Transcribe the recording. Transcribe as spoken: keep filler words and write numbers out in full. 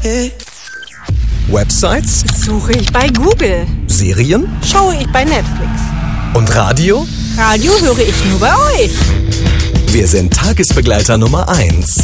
Websites? Suche ich bei Google. Serien? Schaue ich bei Netflix. Und Radio? Radio höre ich nur bei euch. Wir sind Tagesbegleiter Nummer eins.